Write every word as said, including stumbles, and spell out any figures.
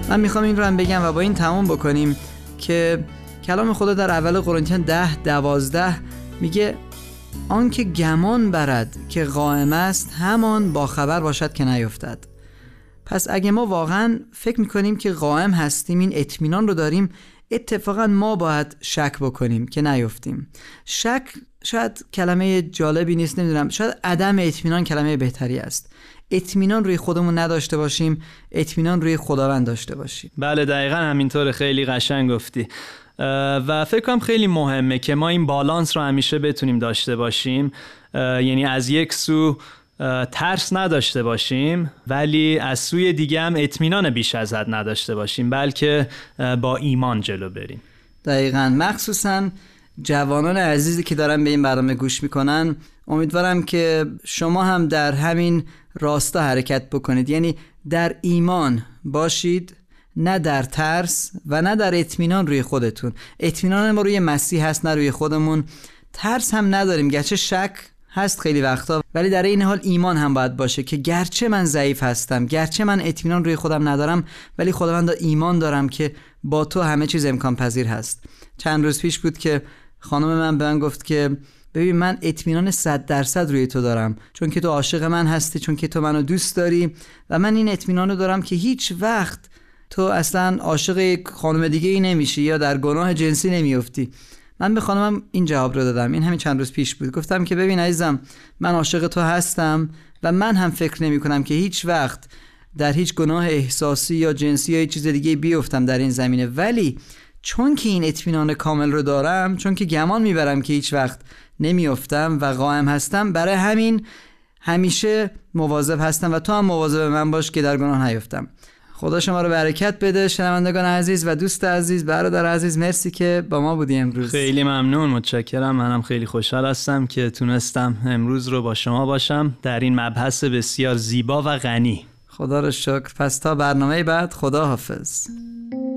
من میخوام این رو هم بگم و با این تمام بکنیم که کلام خدا در اول قرنتیان ده دوازده میگه آن که گمان برد که قائم است همان با خبر باشد که نیفتد. پس اگه ما واقعا فکر میکنیم که قائم هستیم، این اطمینان رو داریم، اتفاقا ما باید شک بکنیم که نیفتیم. شک شاید کلمه جالبی نیست، نمیدونم، شاید عدم اطمینان کلمه بهتری است. اطمینان روی خودمون نداشته باشیم، اطمینان روی خداوند داشته باشیم. بله دقیقاً همینطور، خیلی قشنگ گفتی و فکر کنم خیلی مهمه که ما این بالانس رو همیشه بتونیم داشته باشیم، یعنی از یک سو ترس نداشته باشیم ولی از سوی دیگه هم اطمینان بیش از حد نداشته باشیم، بلکه با ایمان جلو بریم. دقیقاً، مخصوصاً جوانان عزیزی که دارن به این برنامه گوش میکنن، امیدوارم که شما هم در همین راستا حرکت بکنید، یعنی در ایمان باشید، نه در ترس و نه در اطمینان روی خودتون. اطمینان ما روی مسیح هست، نه روی خودمون. ترس هم نداریم، گرچه شک هست خیلی وقتا، ولی در این حال ایمان هم باید باشه که گرچه من ضعیف هستم، گرچه من اطمینان روی خودم ندارم، ولی خداوند ایمان دارم که با تو همه چیز امکان پذیر هست. چند روز پیش بود که خانم من به من گفت که ببین من اطمینان صد درصد روی تو دارم، چون که تو عاشق من هستی، چون که تو منو دوست داری و من این اطمینان رو دارم که هیچ وقت تو اصلا عاشق خانم دیگه ای نمیشی یا در گناه جنسی نمیافتی. من به خانمم این جواب رو دادم، این همین چند روز پیش بود. گفتم که ببین عزیزم، من عاشق تو هستم و من هم فکر نمی کنم که هیچ وقت در هیچ گناه احساسی یا جنسی یا هیچ چیز دیگه بیفتم در این زمینه، ولی چون که این اطمینان کامل رو دارم، چون که گمان میبرم که هیچ وقت نمیافتم و قائم هستم، برای همین همیشه مواظب هستم و تو هم مواظب من باش که در گناه نیفتم. خدا شما رو برکت بده. شنوندگان عزیز و دوست عزیز، برادر عزیز، مرسی که با ما بودی امروز. خیلی ممنون، متشکرم. منم خیلی خوشحال هستم که تونستم امروز رو با شما باشم در این مبحث بسیار زیبا و غنی. خدا رو شکر. پس تا برنامه بعد، خدا حافظ.